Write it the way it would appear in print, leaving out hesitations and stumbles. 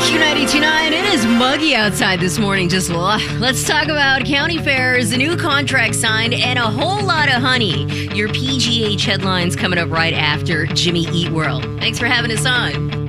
Q92.9. It is muggy outside this morning. Let's talk about county fairs, a new contract signed, and a whole lot of honey. Your PGH headlines coming up right after Jimmy Eat World. Thanks for having us on.